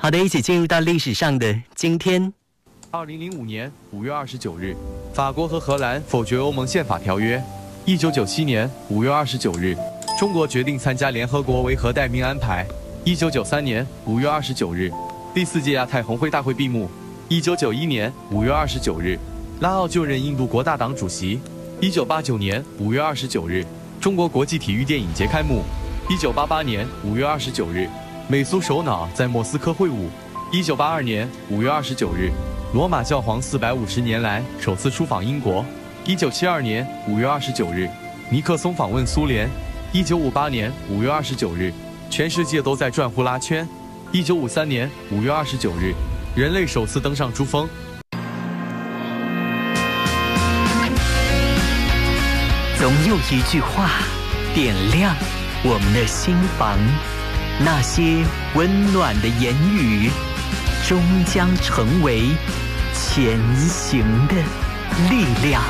好的，一起进入到历史上的今天。 2005年5月29日，法国和荷兰否决欧盟宪法条约。1997年5月29日，中国决定参加联合国维和待命安排。1993年5月29日，第4届亚太红会大会闭幕。1991年5月29日，拉奥就任印度国大党主席。1989年5月29日，中国国际体育电影节开幕。1988年5月29日，美苏首脑在莫斯科会晤。1982年5月29日，罗马教皇450年来首次出访英国。1972年5月29日，尼克松访问苏联。1958年5月29日，全世界都在转呼啦圈。1953年5月29日，人类首次登上珠峰。 总有一句话点亮我们的心房，那些温暖的言语终将成为前行的力量。